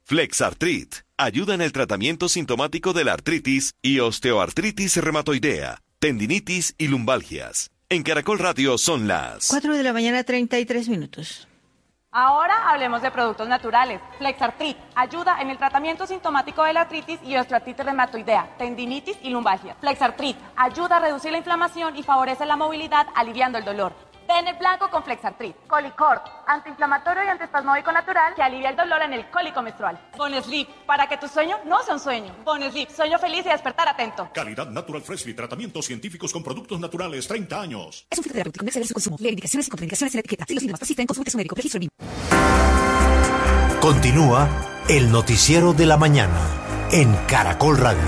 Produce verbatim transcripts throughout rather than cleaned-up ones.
Flexartrit ayuda en el tratamiento sintomático de la artritis y osteoartritis reumatoidea, tendinitis y lumbalgias. En Caracol Radio son las cuatro de la mañana, treinta y tres minutos. Ahora hablemos de productos naturales. Flexartrit ayuda en el tratamiento sintomático de la artritis y osteoartritis reumatoidea, tendinitis y lumbalgia. Flexartrit ayuda a reducir la inflamación y favorece la movilidad, aliviando el dolor. Ten el blanco con Flexartrit. Colicort, antiinflamatorio y antiespasmódico natural que alivia el dolor en el cólico menstrual. Bonesleep, para que tu sueño no sea un sueño. Bonesleep, sueño feliz y despertar atento. Calidad Natural Freshly, tratamientos científicos con productos naturales, treinta años. Es un fitoterapéutico, no exceder su consumo. Lee indicaciones y contraindicaciones en la etiqueta. Si los síntomas persisten, consulte a su médico. Registro BIM. Continúa el noticiero de la mañana en Caracol Radio.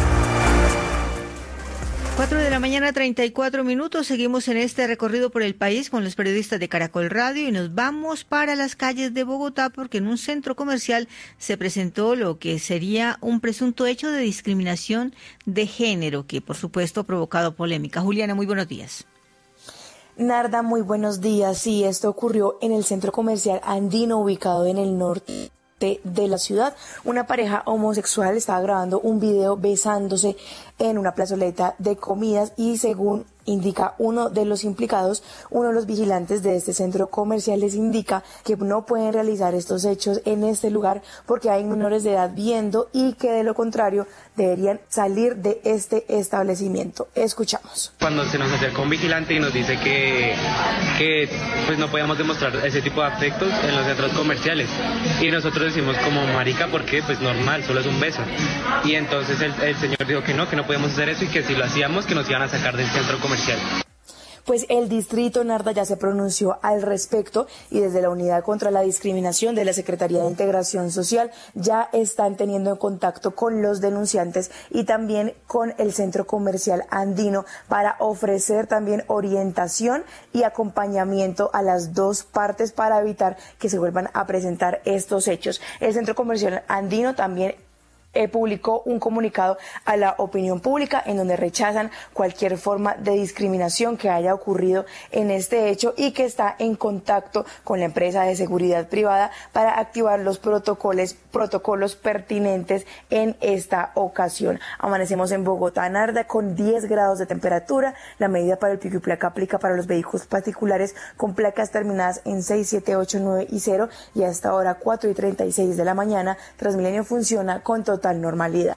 cuatro de la mañana, treinta y cuatro minutos. Seguimos en este recorrido por el país con los periodistas de Caracol Radio y nos vamos para las calles de Bogotá porque en un centro comercial se presentó lo que sería un presunto hecho de discriminación de género que, por supuesto, ha provocado polémica. Juliana, muy buenos días. Narda, muy buenos días. Sí, esto ocurrió en el centro comercial Andino, ubicado en el norte de la ciudad. Una pareja homosexual estaba grabando un video besándose en una plazoleta de comidas y, según indica uno de los implicados, uno de los vigilantes de este centro comercial les indica que no pueden realizar estos hechos en este lugar porque hay menores de edad viendo y que de lo contrario deberían salir de este establecimiento. Escuchamos. Cuando se nos acerca un vigilante y nos dice que, que pues no podíamos demostrar ese tipo de afectos en los centros comerciales y nosotros decimos como marica, ¿por qué? Pues normal, solo es un beso. Y entonces el, el señor dijo que no, que no podíamos hacer eso y que si lo hacíamos que nos iban a sacar del centro comercial. Pues el distrito Narda ya se pronunció al respecto y desde la Unidad contra la Discriminación de la Secretaría de Integración Social ya están teniendo en contacto con los denunciantes y también con el centro comercial Andino para ofrecer también orientación y acompañamiento a las dos partes para evitar que se vuelvan a presentar estos hechos. El centro comercial Andino también Eh, publicó un comunicado a la opinión pública en donde rechazan cualquier forma de discriminación que haya ocurrido en este hecho y que está en contacto con la empresa de seguridad privada para activar los protocolos, protocolos pertinentes en esta ocasión. Amanecemos en Bogotá, Narda, con diez grados de temperatura. La medida para el pico y placa aplica para los vehículos particulares con placas terminadas en seis, siete, ocho, nueve y cero y hasta ahora cuatro y treinta y seis de la mañana. Transmilenio funciona con total normalidad.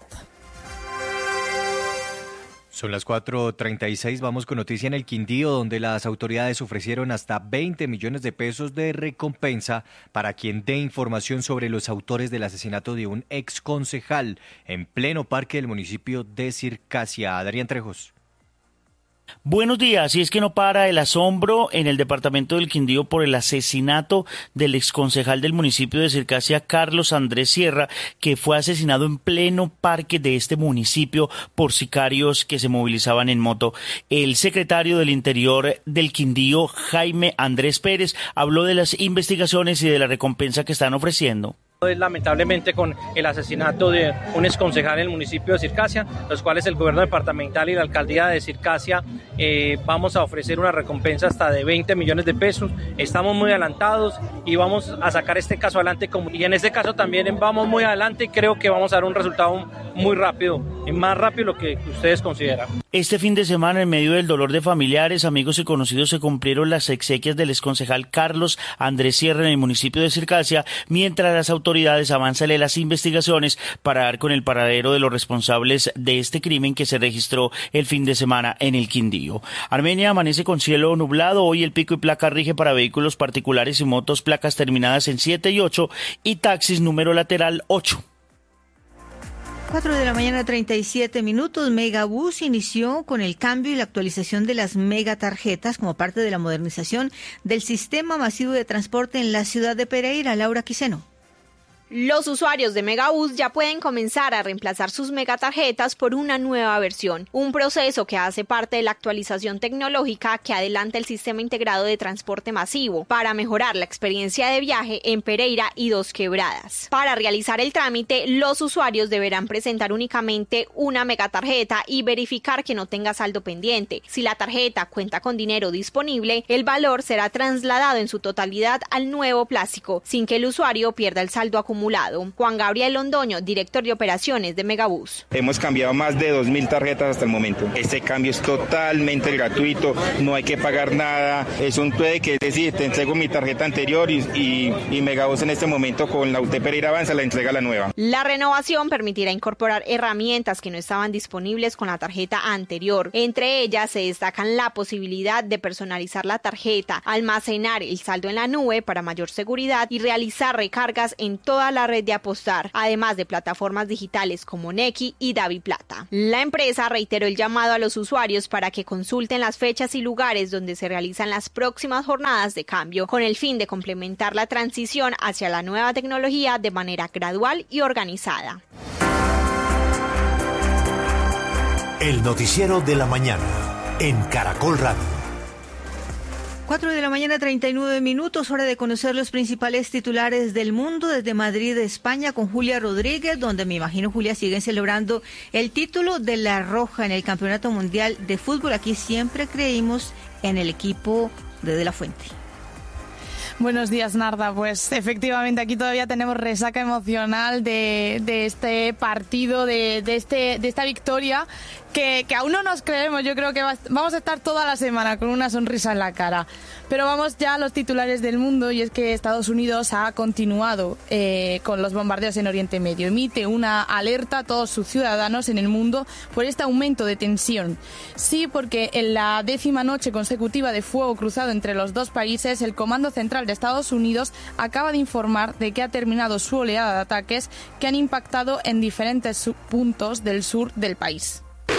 Son las cuatro treinta y seis, vamos con noticia en el Quindío, donde las autoridades ofrecieron hasta veinte millones de pesos de recompensa para quien dé información sobre los autores del asesinato de un ex concejal en pleno parque del municipio de Circasia. Adrián Trejos. Buenos días, y es que no para el asombro en el departamento del Quindío por el asesinato del exconcejal del municipio de Circasia, Carlos Andrés Sierra, que fue asesinado en pleno parque de este municipio por sicarios que se movilizaban en moto. El secretario del Interior del Quindío, Jaime Andrés Pérez, habló de las investigaciones y de la recompensa que están ofreciendo. Lamentablemente con el asesinato de un exconcejal en el municipio de Circasia, los cuales el gobierno departamental y la alcaldía de Circasia eh, vamos a ofrecer una recompensa hasta de veinte millones de pesos. Estamos muy adelantados y vamos a sacar este caso adelante, y en este caso también vamos muy adelante y creo que vamos a dar un resultado muy rápido, más rápido de lo que ustedes consideran. Este fin de semana, en medio del dolor de familiares, amigos y conocidos, se cumplieron las exequias del exconcejal Carlos Andrés Sierra en el municipio de Circasia, mientras las autoridades avanzan en las investigaciones para dar con el paradero de los responsables de este crimen que se registró el fin de semana en el Quindío. Armenia amanece con cielo nublado. Hoy el pico y placa rige para vehículos particulares y motos, placas terminadas en siete y ocho y taxis número lateral ocho. cuatro de la mañana, treinta y siete minutos. Megabús inició con el cambio y la actualización de las megatarjetas como parte de la modernización del sistema masivo de transporte en la ciudad de Pereira. Laura Quiseno. Los usuarios de Megabús ya pueden comenzar a reemplazar sus megatarjetas por una nueva versión, un proceso que hace parte de la actualización tecnológica que adelanta el sistema integrado de transporte masivo para mejorar la experiencia de viaje en Pereira y Dos Quebradas. Para realizar el trámite, los usuarios deberán presentar únicamente una megatarjeta y verificar que no tenga saldo pendiente. Si la tarjeta cuenta con dinero disponible, el valor será trasladado en su totalidad al nuevo plástico, sin que el usuario pierda el saldo acumulado acumulado. Juan Gabriel Londoño, director de operaciones de Megabús. Hemos cambiado más de dos mil tarjetas hasta el momento. Este cambio es totalmente gratuito, no hay que pagar nada, es un trueque, que es decir, te entrego mi tarjeta anterior y, y, y Megabús en este momento con la U T Pereira Avanza la entrega la nueva. La renovación permitirá incorporar herramientas que no estaban disponibles con la tarjeta anterior. Entre ellas se destacan la posibilidad de personalizar la tarjeta, almacenar el saldo en la nube para mayor seguridad y realizar recargas en toda la red de Apostar, además de plataformas digitales como Nequi y DaviPlata. La empresa reiteró el llamado a los usuarios para que consulten las fechas y lugares donde se realizan las próximas jornadas de cambio, con el fin de complementar la transición hacia la nueva tecnología de manera gradual y organizada. El noticiero de la mañana en Caracol Radio. Cuatro de la mañana, treinta y nueve minutos, hora de conocer los principales titulares del mundo desde Madrid, España, con Julia Rodríguez, donde me imagino, Julia, siguen celebrando el título de La Roja en el Campeonato Mundial de Fútbol. Aquí siempre creímos en el equipo de De La Fuente. Buenos días, Narda. Pues efectivamente aquí todavía tenemos resaca emocional de, de este partido, de, de, este, de esta victoria que, que aún no nos creemos. Yo creo que va, vamos a estar toda la semana con una sonrisa en la cara. Pero vamos ya a los titulares del mundo, y es que Estados Unidos ha continuado eh, con los bombardeos en Oriente Medio. Emite una alerta a todos sus ciudadanos en el mundo por este aumento de tensión. Sí, porque en la décima noche consecutiva de fuego cruzado entre los dos países, el Comando Central de Estados Unidos acaba de informar de que ha terminado su oleada de ataques que han impactado en diferentes puntos del sur del país.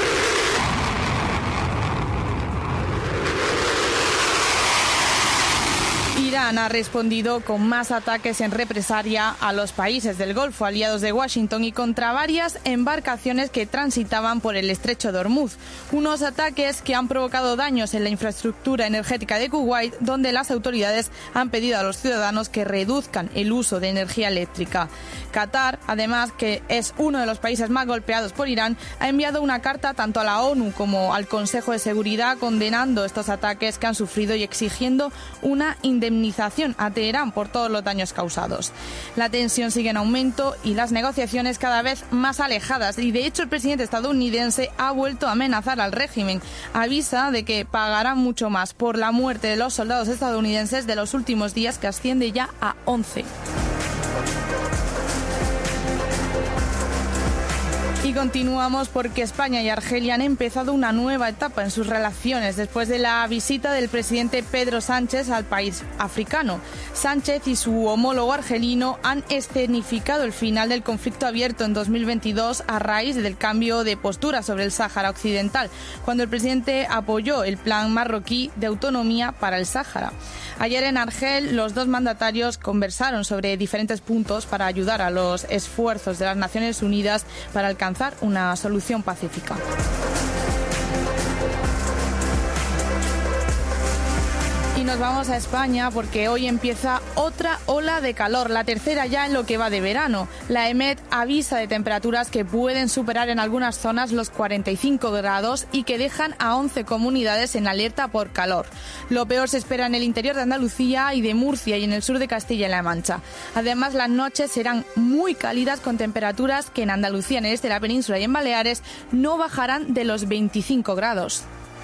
Irán ha respondido con más ataques en represalia a los países del Golfo, aliados de Washington, y contra varias embarcaciones que transitaban por el estrecho de Hormuz. Unos ataques que han provocado daños en la infraestructura energética de Kuwait, donde las autoridades han pedido a los ciudadanos que reduzcan el uso de energía eléctrica. Qatar, además, que es uno de los países más golpeados por Irán, ha enviado una carta tanto a la ONU como al Consejo de Seguridad condenando estos ataques que han sufrido y exigiendo una indemnización a Teherán por todos los daños causados. La tensión sigue en aumento y las negociaciones cada vez más alejadas, y de hecho el presidente estadounidense ha vuelto a amenazar al régimen. Avisa de que pagarán mucho más por la muerte de los soldados estadounidenses de los últimos días, que asciende ya a once. Y continuamos porque España y Argelia han empezado una nueva etapa en sus relaciones después de la visita del presidente Pedro Sánchez al país africano. Sánchez y su homólogo argelino han escenificado el final del conflicto abierto en dos mil veintidós a raíz del cambio de postura sobre el Sáhara Occidental, cuando el presidente apoyó el plan marroquí de autonomía para el Sáhara. Ayer en Argel, los dos mandatarios conversaron sobre diferentes puntos para ayudar a los esfuerzos de las Naciones Unidas para alcanzar una solución pacífica. Y nos vamos a España porque hoy empieza otra ola de calor, la tercera ya en lo que va de verano. La EMET avisa de temperaturas que pueden superar en algunas zonas los cuarenta y cinco grados y que dejan a once comunidades en alerta por calor. Lo peor se espera en el interior de Andalucía y de Murcia y en el sur de Castilla y La Mancha. Además, las noches serán muy cálidas con temperaturas que en Andalucía, en el este de la península y en Baleares no bajarán de los veinticinco grados.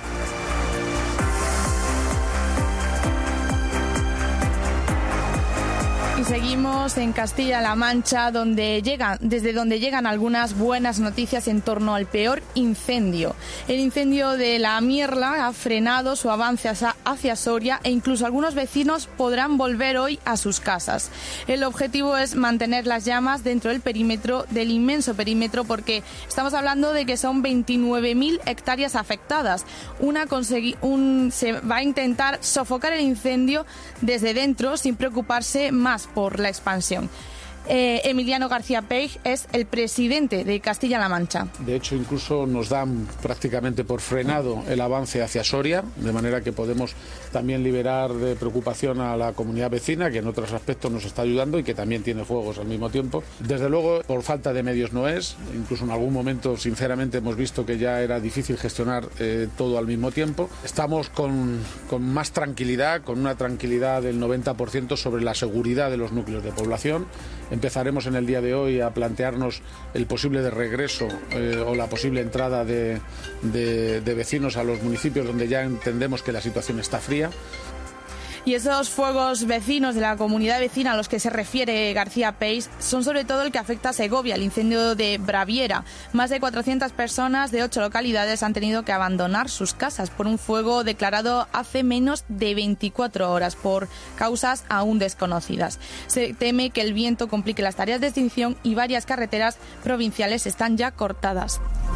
Y seguimos en Castilla-La Mancha, donde llegan, desde donde llegan algunas buenas noticias en torno al peor incendio. El incendio de la Mierla ha frenado su avance hacia Soria e incluso algunos vecinos podrán volver hoy a sus casas. El objetivo es mantener las llamas dentro del perímetro, del inmenso perímetro, porque estamos hablando de que son veintinueve mil hectáreas afectadas. Una consegui- un, se va a intentar sofocar el incendio desde dentro sin preocuparse más por la expansión. Eh, Emiliano García Peig es el presidente de Castilla-La Mancha. De hecho, incluso nos dan prácticamente por frenado el avance hacia Soria, de manera que podemos también liberar de preocupación a la comunidad vecina, que en otros aspectos nos está ayudando y que también tiene fuegos al mismo tiempo. Desde luego, por falta de medios no es, incluso en algún momento, sinceramente, hemos visto que ya era difícil gestionar eh, todo al mismo tiempo. Estamos con, con más tranquilidad, con una tranquilidad del noventa por ciento sobre la seguridad de los núcleos de población. Empezaremos en el día de hoy a plantearnos el posible de regreso eh, o la posible entrada de, de, de vecinos a los municipios donde ya entendemos que la situación está fría. Y esos fuegos vecinos de la comunidad vecina a los que se refiere García Peis son sobre todo el que afecta a Segovia, el incendio de Braviera. Más de cuatrocientas personas de ocho localidades han tenido que abandonar sus casas por un fuego declarado hace menos de veinticuatro horas por causas aún desconocidas. Se teme que el viento complique las tareas de extinción y varias carreteras provinciales están ya cortadas.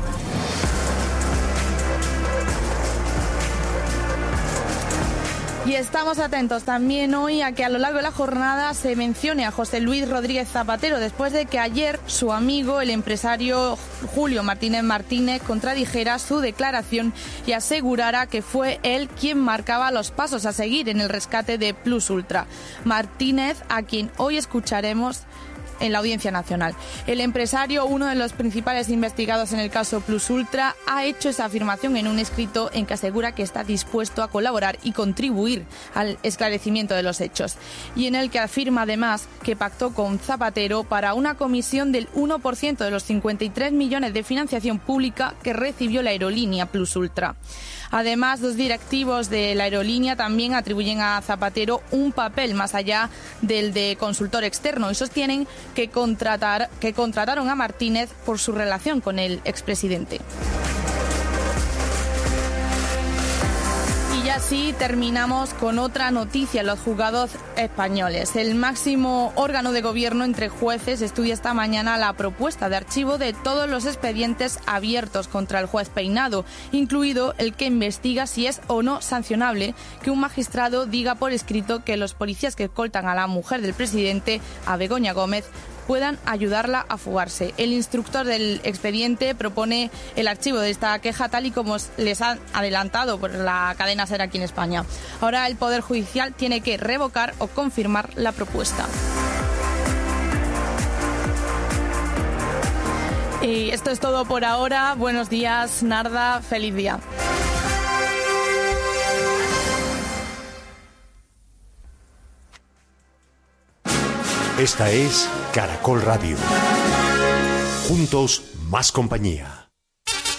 Y estamos atentos también hoy a que a lo largo de la jornada se mencione a José Luis Rodríguez Zapatero, después de que ayer su amigo, el empresario Julio Martínez Martínez, contradijera su declaración y asegurara que fue él quien marcaba los pasos a seguir en el rescate de Plus Ultra. Martínez, a quien hoy escucharemos en la Audiencia Nacional. El empresario, uno de los principales investigados en el caso Plus Ultra, ha hecho esa afirmación en un escrito en que asegura que está dispuesto a colaborar y contribuir al esclarecimiento de los hechos, y en el que afirma además que pactó con Zapatero para una comisión del uno por ciento de los cincuenta y tres millones de financiación pública que recibió la aerolínea Plus Ultra. Además, dos directivos de la aerolínea también atribuyen a Zapatero un papel más allá del de consultor externo y sostienen que, contratar, que contrataron a Martínez por su relación con el expresidente. Y así terminamos con otra noticia en los juzgados españoles. El máximo órgano de gobierno entre jueces estudia esta mañana la propuesta de archivo de todos los expedientes abiertos contra el juez Peinado, incluido el que investiga si es o no sancionable que un magistrado diga por escrito que los policías que escoltan a la mujer del presidente, a Begoña Gómez, puedan ayudarla a fugarse. El instructor del expediente propone el archivo de esta queja tal y como les han adelantado por la cadena SER aquí en España. Ahora el Poder Judicial tiene que revocar o confirmar la propuesta. Y esto es todo por ahora. Buenos días, Narda. Feliz día. Esta es Caracol Radio. Juntos, más compañía.